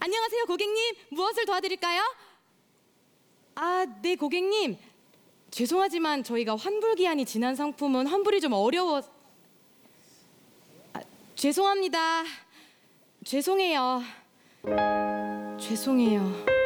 안녕하세요, 고객님. 무엇을 도와드릴까요? 아, 네, 고객님. 죄송하지만 저희가 환불 기한이 지난 상품은 환불이 좀 어려워. 죄송합니다. 죄송해요. 죄송해요.